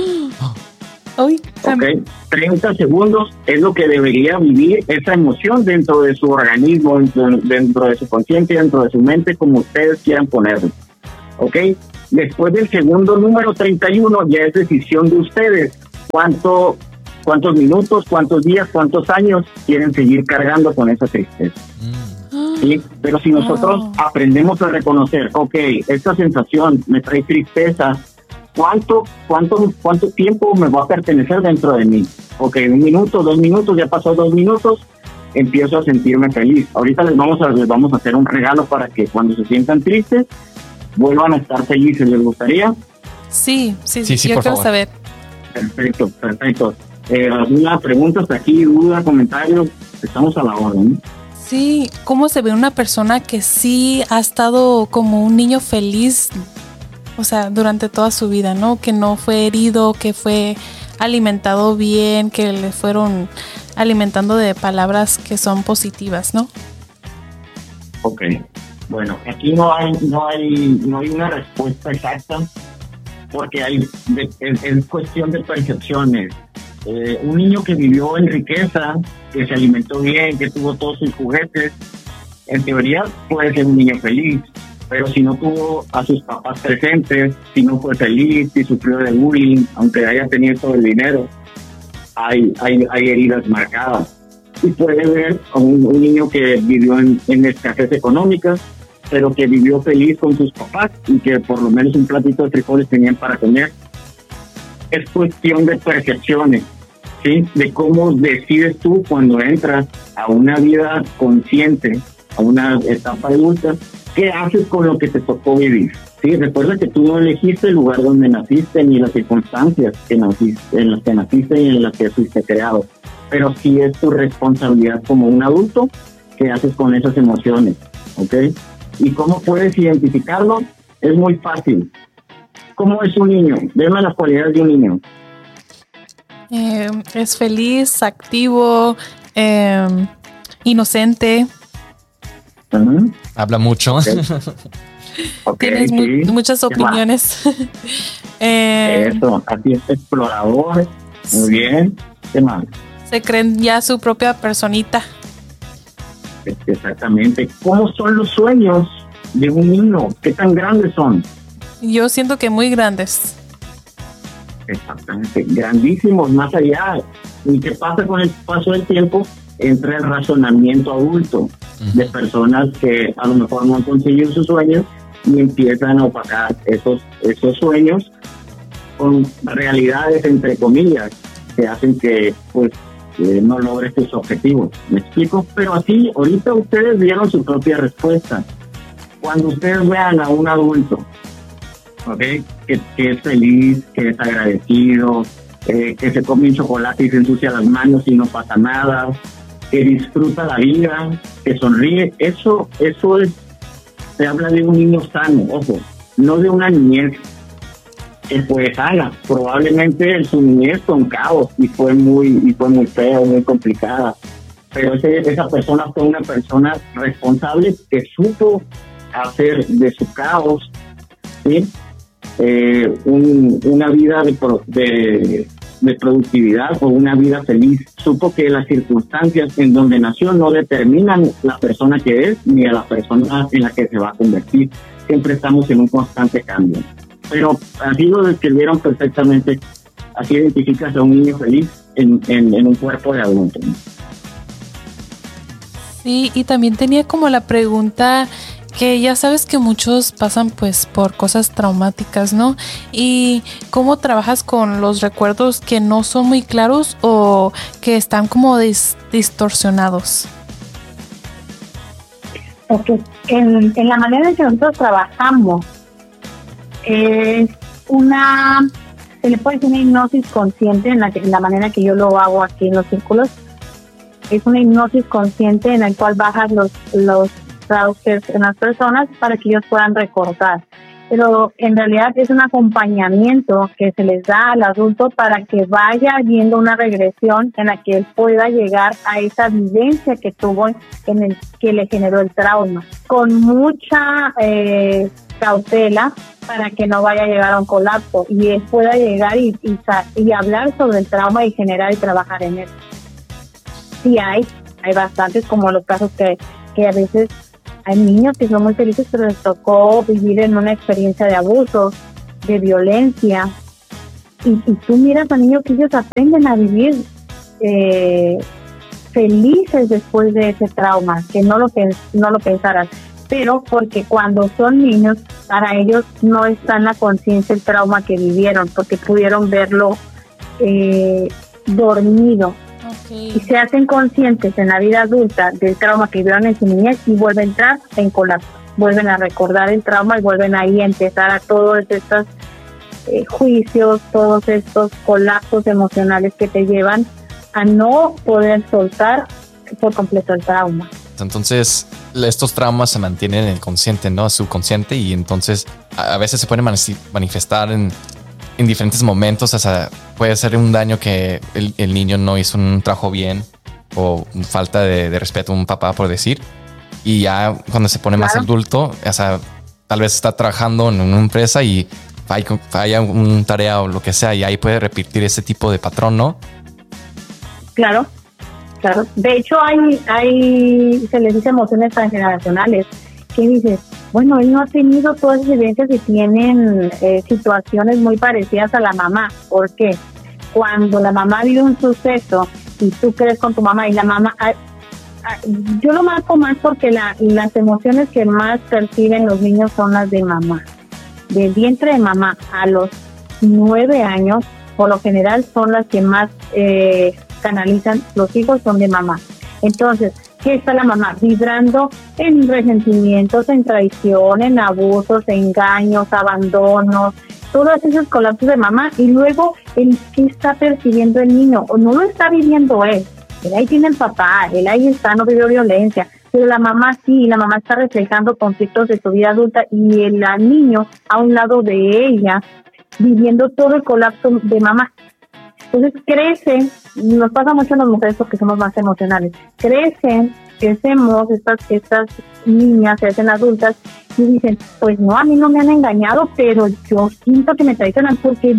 Uy, ok, 30 segundos es lo que debería vivir esa emoción dentro de su organismo, dentro de su consciente, dentro de su mente, como ustedes quieran ponerlo. Ok, después del segundo número 31 ya es decisión de ustedes cuántos minutos, cuántos días, cuántos años quieren seguir cargando con esa tristeza. ¿Sí? Pero si nosotros aprendemos a reconocer, ok, esta sensación me trae tristeza, ¿cuánto tiempo me va a pertenecer dentro de mí? Ok, 1 minuto, 2 minutos, ya pasó 2 minutos, empiezo a sentirme feliz. Ahorita les vamos a hacer un regalo para que cuando se sientan tristes, vuelvan a estar felices. ¿Les gustaría? Sí, yo quiero saber. Perfecto. ¿Alguna pregunta hasta aquí, duda, comentario? Estamos a la orden. Sí, ¿cómo se ve una persona que sí ha estado como un niño feliz, o sea, durante toda su vida, ¿no? Que no fue herido, que fue alimentado bien, que le fueron alimentando de palabras que son positivas, ¿no? Ok, bueno, aquí no hay una respuesta exacta, porque es cuestión de percepciones. Un niño que vivió en riqueza, que se alimentó bien, que tuvo todos sus juguetes, en teoría puede ser un niño feliz. Pero si no tuvo a sus papás presentes, si no fue feliz, si sufrió de bullying, aunque haya tenido todo el dinero, hay heridas marcadas. Y puede ver a un niño que vivió en escasez económica, pero que vivió feliz con sus papás y que por lo menos un platito de frijoles tenían para comer. Es cuestión de percepciones, ¿sí? De cómo decides tú cuando entras a una vida consciente, a una etapa adulta, ¿qué haces con lo que te tocó vivir? ¿Sí? Recuerda que tú no elegiste el lugar donde naciste ni las circunstancias en las que naciste y en las que fuiste creado, pero sí es tu responsabilidad como un adulto qué haces con esas emociones, ¿ok? ¿Y cómo puedes identificarlo? Es muy fácil. ¿Cómo es un niño? Dime las cualidades de un niño. Es feliz, activo, inocente. Habla mucho. Okay, tienes muchas opiniones. Eso, así es, explorador. Muy bien. ¿Qué más? Se creen ya su propia personita. Exactamente. ¿Cómo son los sueños de un niño? ¿Qué tan grandes son? Yo siento que muy grandes. Exactamente, grandísimos, más allá. ¿Y qué pasa con el paso del tiempo? Entra el razonamiento adulto de personas que a lo mejor no han conseguido sus sueños y empiezan a opacar esos sueños con realidades, entre comillas, que hacen que no logres tus objetivos. ¿Me explico? Pero así, ahorita ustedes dieron su propia respuesta. Cuando ustedes vean a un adulto, ¿okay? que es feliz, que es agradecido, que se come un chocolate y se ensucia las manos y no pasa nada, que disfruta la vida, que sonríe, eso se habla de un niño sano, ojo, no de una niñez que fue sana. Probablemente su niñez fue un caos y fue muy feo, muy complicada, pero esa persona fue una persona responsable que supo hacer de su caos, ¿sí? Una vida de productividad o una vida feliz. Supo que las circunstancias en donde nació no determinan la persona que es ni a la persona en la que se va a convertir. Siempre estamos en un constante cambio. Pero así lo describieron perfectamente. Así identificas a un niño feliz en un cuerpo de adulto. Sí, y también tenía como la pregunta que ya sabes que muchos pasan pues por cosas traumáticas, ¿no? Y cómo trabajas con los recuerdos que no son muy claros o que están como distorsionados. Okay. En la manera en que nosotros trabajamos es se le puede decir una hipnosis consciente en la manera que yo lo hago aquí en los círculos. Es una hipnosis consciente en la cual bajas los trackers en las personas para que ellos puedan recordar. pero en realidad es un acompañamiento que se les da al adulto para que vaya viendo una regresión en la que él pueda llegar a esa vivencia que tuvo en el que le generó el trauma, con mucha cautela para que no vaya a llegar a un colapso y él pueda llegar y hablar sobre el trauma y generar y trabajar en él. Sí hay bastantes, como los casos que a veces hay niños que son muy felices, pero les tocó vivir en una experiencia de abuso, de violencia. Y tú miras a niños que ellos aprenden a vivir felices después de ese trauma, que no lo pensaran. Pero porque cuando son niños, para ellos no está en la conciencia el trauma que vivieron, porque pudieron verlo dormido. Y se hacen conscientes en la vida adulta del trauma que vivieron en su niñez y vuelven a entrar en colapso, vuelven a recordar el trauma y vuelven ahí a empezar a todos estos juicios, todos estos colapsos emocionales que te llevan a no poder soltar por completo el trauma. Entonces, estos traumas se mantienen en el consciente, ¿no? Subconsciente, y entonces a veces se pueden manifestar en diferentes momentos. O sea, puede ser un daño que el niño no hizo un trabajo bien o falta de respeto a un papá, por decir. Y ya cuando se pone más adulto, o sea, tal vez está trabajando en una empresa y falla una tarea o lo que sea, y ahí puede repetir ese tipo de patrón, ¿no? Claro. De hecho, se les dice emociones transgeneracionales, que dices, bueno, él no ha tenido todas esas vivencias y tienen situaciones muy parecidas a la mamá. ¿Por qué? Cuando la mamá vive un suceso y tú crees con tu mamá y la mamá... yo lo marco más porque las emociones que más perciben los niños son las de mamá. Del vientre de mamá a los 9 años, por lo general son las que más canalizan. Los hijos son de mamá. Entonces, ¿qué está la mamá? Vibrando en resentimientos, en traición, en abusos, engaños, abandonos, todos esos colapsos de mamá. Y luego, ¿qué está percibiendo el niño? O no lo está viviendo él ahí tiene el papá, él ahí está, no vivió violencia, pero la mamá sí, la mamá está reflejando conflictos de su vida adulta y el niño a un lado de ella, viviendo todo el colapso de mamá. Entonces crecen, nos pasa mucho a las mujeres porque somos más emocionales, crecemos, estas niñas se hacen adultas y dicen, pues no, a mí no me han engañado, pero yo siento que me traicionan porque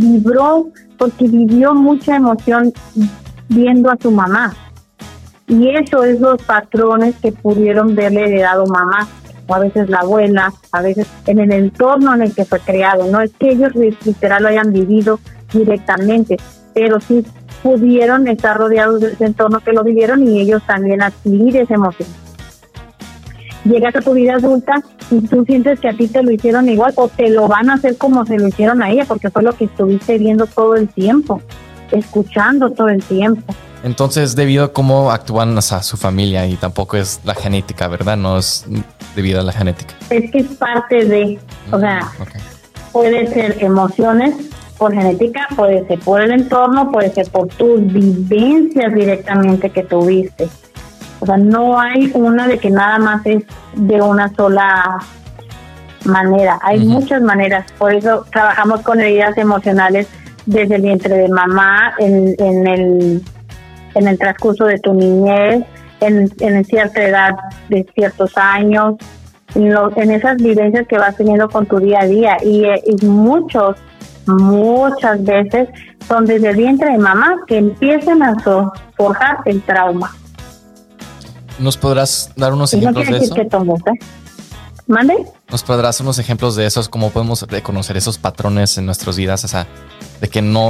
vivió mucha emoción viendo a su mamá. Y eso es los patrones que pudieron verle heredado mamá, o a veces la abuela, a veces en el entorno en el que fue creado. No es que ellos literal lo hayan vivido directamente, pero sí pudieron estar rodeados de ese entorno que lo vivieron y ellos también adquirir esa emoción. Llegas a tu vida adulta y tú sientes que a ti te lo hicieron igual o te lo van a hacer como se lo hicieron a ella, porque fue lo que estuviste viendo todo el tiempo, escuchando todo el tiempo. Entonces, debido a cómo actúan su familia, y tampoco es la genética, ¿verdad? No es debido a la genética. Es que es parte de, o sea, puede ser emociones por genética, puede ser por el entorno, puede ser por tus vivencias directamente que tuviste. O sea, no hay una de que nada más es de una sola manera. Hay muchas maneras. Por eso trabajamos con heridas emocionales desde el vientre de mamá, en el transcurso de tu niñez, en cierta edad de ciertos años, en esas vivencias que vas teniendo con tu día a día. Y muchas veces son desde el vientre de mamá que empiezan a forjar el trauma. ¿Nos podrás dar unos ejemplos de eso? ¿Mande? ¿Nos podrás dar unos ejemplos de esos? ¿Cómo podemos reconocer esos patrones en nuestras vidas? O sea, de que no...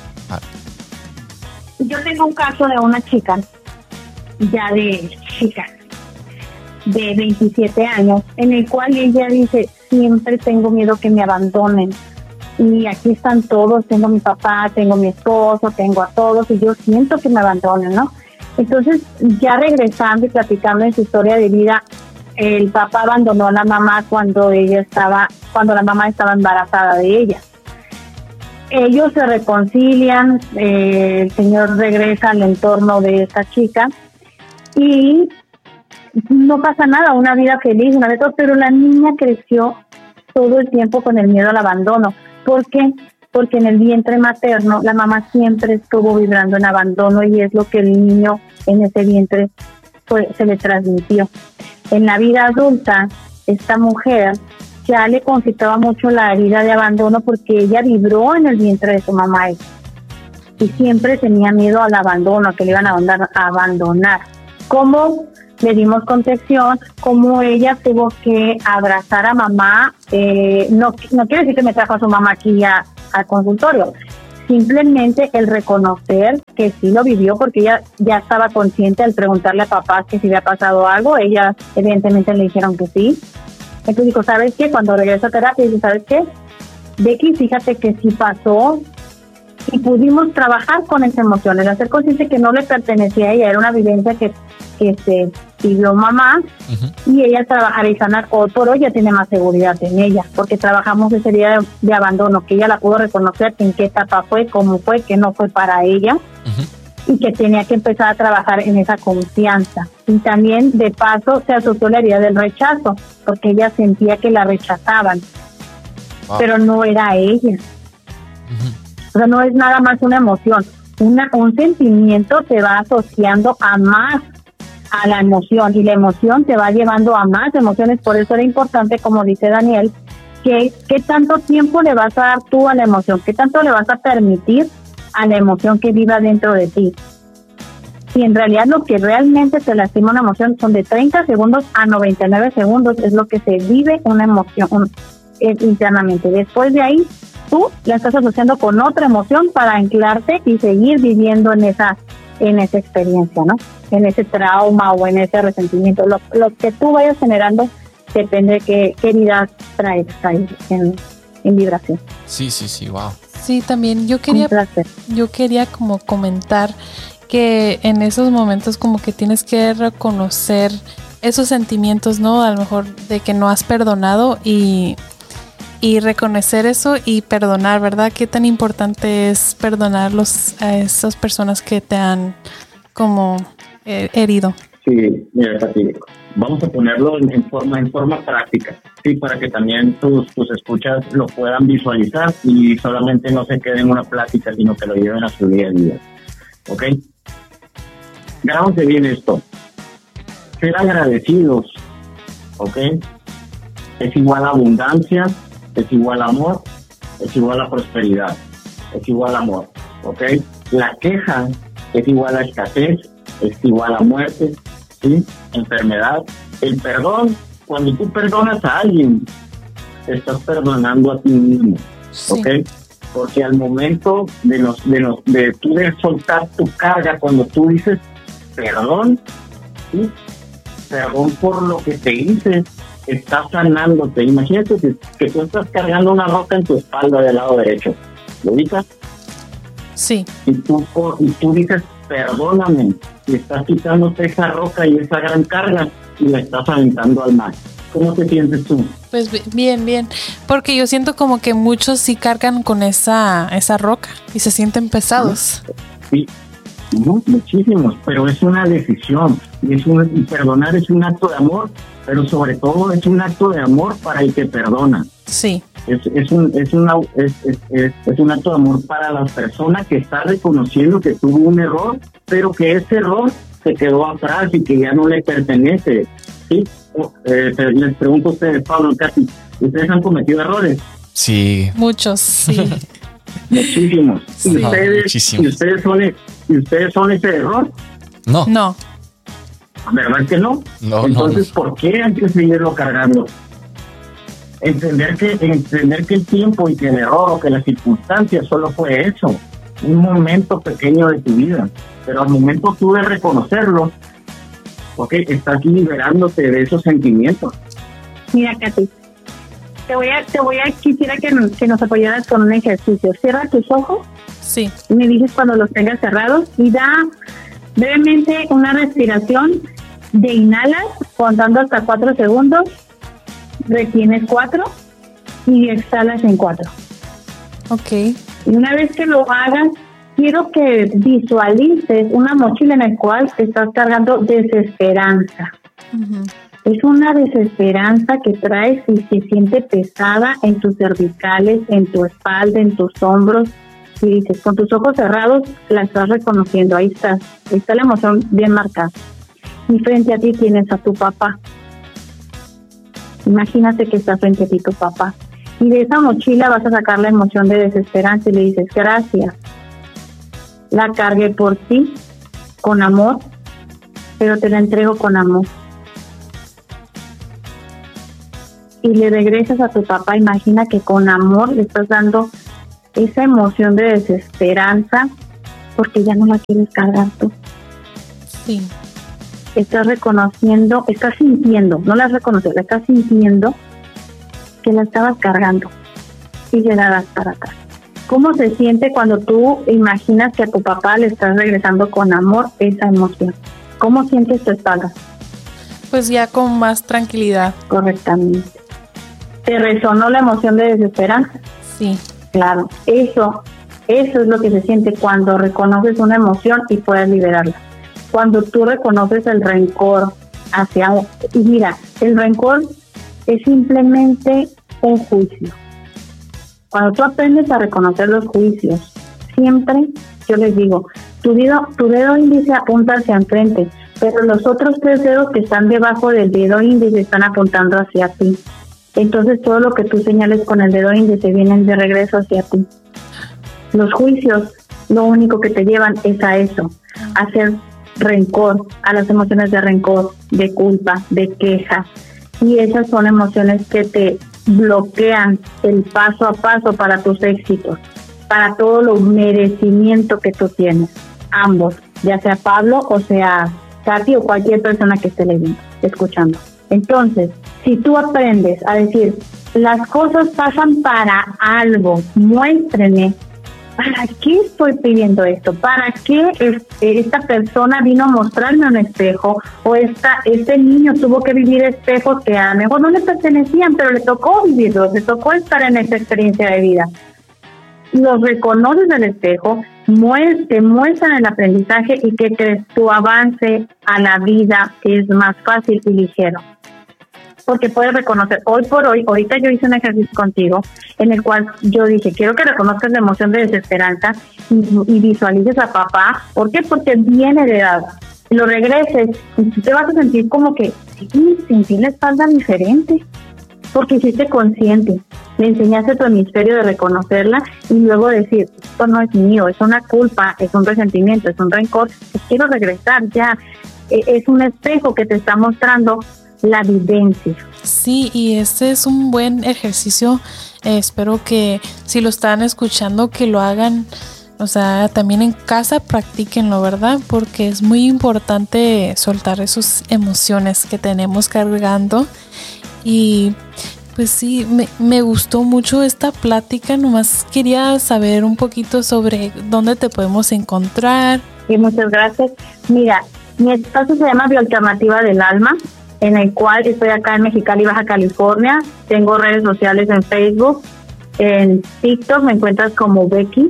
Yo tengo un caso de una chica, de 27 años, en el cual ella dice, siempre tengo miedo que me abandonen. Y aquí están todos, tengo a mi papá, tengo a mi esposo, tengo a todos, y yo siento que me abandonen, ¿no? Entonces, ya regresando y platicando en su historia de vida, el papá abandonó a la mamá cuando la mamá estaba embarazada de ella. Ellos se reconcilian, el señor regresa al entorno de esta chica y no pasa nada, una vida feliz, una de todo, pero la niña creció todo el tiempo con el miedo al abandono. ¿Por qué? Porque en el vientre materno la mamá siempre estuvo vibrando en abandono y es lo que el niño en ese vientre se le transmitió. En la vida adulta, esta mujer ya le conflictaba mucho la herida de abandono porque ella vibró en el vientre de su mamá y siempre tenía miedo al abandono, a que le iban a abandonar. ¿Cómo le dimos contención? Cómo ella tuvo que abrazar a mamá. No quiere decir que me trajo a su mamá aquí al consultorio. Simplemente el reconocer que sí lo vivió, porque ella ya estaba consciente al preguntarle a papá que si había pasado algo. Ella evidentemente le dijeron que sí. Entonces dijo, ¿sabes qué? Cuando regresó a terapia, dice, ¿sabes qué? Becky, fíjate que sí pasó y pudimos trabajar con esa emoción, el hacer consciente que no le pertenecía a ella, era una vivencia que se vivió mamá. Y ella trabajar y sanar hoy por hoy ya tiene más seguridad en ella, porque trabajamos esa herida de abandono, que ella la pudo reconocer en qué etapa fue, cómo fue, que no fue para ella. Y que tenía que empezar a trabajar en esa confianza. Y también, de paso, se asoció la herida del rechazo, porque ella sentía que la rechazaban, pero no era ella. O sea, no es nada más una emoción. Un sentimiento te va asociando a más a la emoción, y la emoción te va llevando a más emociones. Por eso era importante, como dice Daniel, que qué tanto tiempo le vas a dar tú a la emoción, qué tanto le vas a permitir a la emoción que viva dentro de ti. Y en realidad lo que realmente te lastima una emoción son de 30 segundos a 99 segundos, es lo que se vive una emoción internamente. Después de ahí, tú la estás asociando con otra emoción para anclarte y seguir viviendo en esa experiencia, ¿no? En ese trauma o en ese resentimiento. Lo que tú vayas generando depende de qué heridas traes en vibración. Sí, wow. Sí, también yo quería como comentar que en esos momentos como que tienes que reconocer esos sentimientos, ¿no? A lo mejor de que no has perdonado y reconocer eso y perdonar, ¿verdad? ¿Qué tan importante es perdonar a esas personas que te han como herido? Sí, mira, Pati, vamos a ponerlo en forma práctica, sí, para que también tus escuchas lo puedan visualizar y solamente no se quede en una plática, sino que lo lleven a su día a día, ¿ok? Grábense bien esto. Ser agradecidos, ¿ok? Es igual a abundancia, es igual a amor, es igual a prosperidad, es igual a amor, ¿ok? La queja es igual a escasez, es igual a muerte, ¿sí? Enfermedad. El perdón, cuando tú perdonas a alguien, te estás perdonando a ti mismo, ¿ok? Porque al momento de tú de soltar tu carga, cuando tú dices perdón, ¿sí? Perdón por lo que te hice, estás sanándote. Imagínate que tú estás cargando una roca en tu espalda del lado derecho, ¿lo ubicas? Sí. Y tú dices perdóname, y estás quitándote esa roca y esa gran carga y la estás aventando al mar. ¿Cómo te sientes tú? Pues bien, porque yo siento como que muchos sí cargan con esa roca y se sienten pesados. Sí, muchísimos, pero es una decisión y perdonar es un acto de amor, pero sobre todo es un acto de amor para el que perdona. Sí. Es un acto de amor para la persona que está reconociendo que tuvo un error, pero que ese error se quedó atrás y que ya no le pertenece, ¿sí? Les pregunto a ustedes, Pablo y Katy, ¿ustedes han cometido errores? Sí. Muchos, sí. Muchísimos. Sí. ¿Y ustedes son ese error? No. ¿Verdad que no? No. Entonces, ¿por qué hay que seguirlo cargando? Entender que el tiempo y que el error o que la circunstancia solo fue eso, un momento pequeño de tu vida, pero al momento tú de reconocerlo, estás liberándote de esos sentimientos. Mira, Katy, quisiera que nos apoyaras con un ejercicio. Cierra tus ojos. Sí. Y me dices cuando los tengas cerrados y da brevemente una respiración de inhalas contando hasta 4 segundos, retienes 4 y exhalas en 4. Ok. Y una vez que lo hagas, quiero que visualices una mochila en la cual te estás cargando desesperanza. Es una desesperanza que traes y se siente pesada en tus cervicales, en tu espalda, en tus hombros. Y dices, con tus ojos cerrados la estás reconociendo, ahí está la emoción bien marcada. Y frente a ti tienes a tu papá. Imagínate que está frente a ti tu papá. Y de esa mochila vas a sacar la emoción de desesperanza y le dices, gracias. La cargué por ti, con amor, pero te la entrego con amor. Y le regresas a tu papá, imagina que con amor le estás dando esa emoción de desesperanza porque ya no la quieres cargar tú. Sí. Estás reconociendo, estás sintiendo, no la has reconocido, estás sintiendo que la estabas cargando y le la das para atrás. ¿Cómo se siente cuando tú imaginas que a tu papá le estás regresando con amor esa emoción? ¿Cómo sientes tu espalda? Pues ya con más tranquilidad. Correctamente. ¿Te resonó la emoción de desesperanza? Sí. Claro, eso es lo que se siente cuando reconoces una emoción y puedes liberarla. Cuando tú reconoces el rencor y mira, el rencor es simplemente un juicio. Cuando tú aprendes a reconocer los juicios, siempre, yo les digo, tu dedo índice apunta hacia enfrente, pero los otros 3 dedos que están debajo del dedo índice están apuntando hacia ti. Entonces todo lo que tú señales con el dedo índice vienen de regreso hacia ti. Los juicios, lo único que te llevan es a eso, a hacer rencor, a las emociones de rencor, de culpa, de queja. Y esas son emociones que te bloquean el paso a paso para tus éxitos, para todo lo merecimiento que tú tienes, ambos, ya sea Pablo o sea Katy o cualquier persona que esté leyendo, escuchando. Entonces, si tú aprendes a decir, las cosas pasan para algo, muéstrenme, ¿para qué estoy pidiendo esto? ¿Para qué esta persona vino a mostrarme un espejo? O este niño tuvo que vivir espejos que a lo mejor no le pertenecían, pero le tocó vivirlos, le tocó estar en esa experiencia de vida. Los reconoces del espejo, te muestran el aprendizaje y que crees tu avance a la vida es más fácil y ligero. Porque puedes reconocer, hoy por hoy, ahorita yo hice un ejercicio contigo en el cual yo dije, quiero que reconozcas la emoción de desesperanza y visualices a papá. ¿Por qué? Porque viene heredado. Lo regreses y tú te vas a sentir como que, sí, sentir la espalda diferente, porque hiciste consciente, le enseñaste a tu hemisferio de reconocerla y luego decir, esto no es mío, es una culpa, es un resentimiento, es un rencor, quiero regresar ya. Es un espejo que te está mostrando la vivencia. Sí, y este es un buen ejercicio. Espero que si lo están escuchando que lo hagan, o sea, también en casa practíquenlo, ¿verdad? Porque es muy importante soltar esas emociones que tenemos cargando. Y pues sí, me gustó mucho esta plática. Nomás quería saber un poquito sobre dónde te podemos encontrar. Y muchas gracias. Mira, mi espacio se llama Bioalternativa del Alma, en el cual estoy acá en Mexicali, Baja California. Tengo redes sociales en Facebook, en TikTok me encuentras como Becky,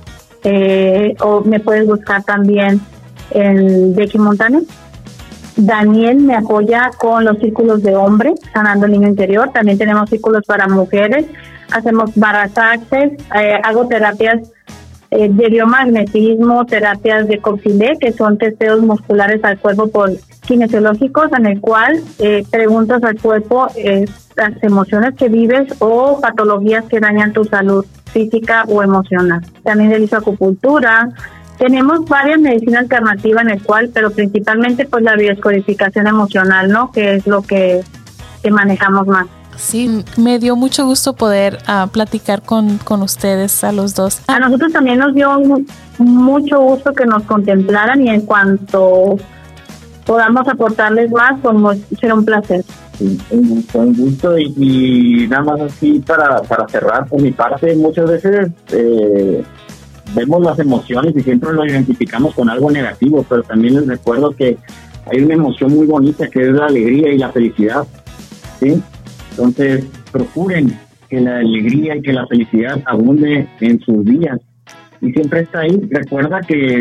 o me puedes buscar también en Becky Montanes. Daniel me apoya con los círculos de hombre, sanando el niño interior. También tenemos círculos para mujeres, hacemos barras access, hago terapias de biomagnetismo, terapias de Coxilé, que son testeos musculares al cuerpo por kinesiológicos, en el cual preguntas al cuerpo las emociones que vives o patologías que dañan tu salud física o emocional. También realizo acupuntura. Tenemos varias medicinas alternativas en el cual, pero principalmente pues la biodescodificación emocional, ¿no? Que es lo que manejamos más. Sí, me dio mucho gusto poder platicar con ustedes, a los dos. A nosotros también nos dio mucho gusto que nos contemplaran, y en cuanto podamos aportarles más, pues será un placer. Con gusto, y nada más así para cerrar por mi parte, muchas veces vemos las emociones y siempre lo identificamos con algo negativo, pero también les recuerdo que hay una emoción muy bonita que es la alegría y la felicidad, ¿sí? Entonces, procuren que la alegría y que la felicidad abunde en sus días y siempre está ahí. Recuerda que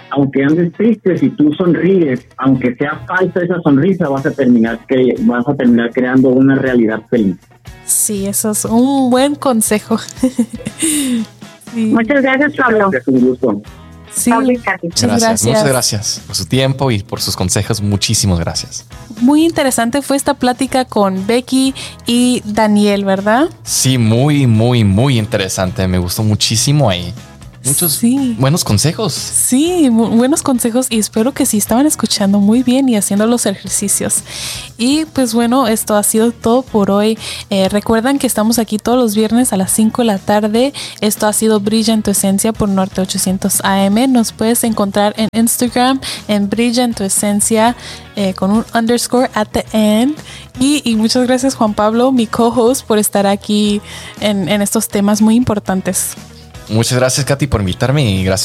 aunque andes triste, si tú sonríes, aunque sea falsa esa sonrisa, vas a terminar creando una realidad feliz. Sí, eso es un buen consejo. Sí. Muchas gracias, Pablo. Es un gusto. Sí, muchas gracias por su tiempo y por sus consejos. Muchísimas gracias. Muy interesante fue esta plática con Becky y Daniel, ¿verdad? Sí, muy, muy, muy interesante. Me gustó muchísimo ahí. Muchos buenos consejos. Sí, buenos consejos y espero que sí estaban escuchando muy bien y haciendo los ejercicios. Y pues bueno, esto ha sido todo por hoy. Recuerdan que estamos aquí todos los viernes a las 5 de la tarde. Esto ha sido Brilla en tu Esencia por Norte 800 AM. Nos puedes encontrar en Instagram en Brilla en tu Esencia con un _ at the end. Y muchas gracias, Juan Pablo, mi co-host, por estar aquí en estos temas muy importantes. Muchas gracias, Katy, por invitarme y gracias